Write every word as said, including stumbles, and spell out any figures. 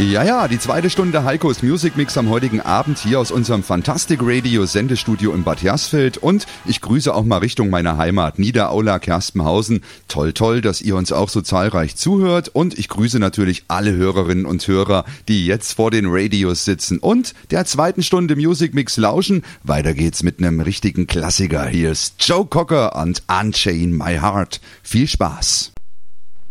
Ja, ja, die zweite Stunde Heikos Music Mix am heutigen Abend hier aus unserem Fantastic Radio Sendestudio in Bad Hersfeld und ich grüße auch mal Richtung meiner Heimat Niederaula, Kerstenhausen. Toll, toll, dass ihr uns auch so zahlreich zuhört und ich grüße natürlich alle Hörerinnen und Hörer, die jetzt vor den Radios sitzen und der zweiten Stunde Music Mix lauschen. Weiter geht's mit einem richtigen Klassiker. Hier ist Joe Cocker und Unchain My Heart. Viel Spaß.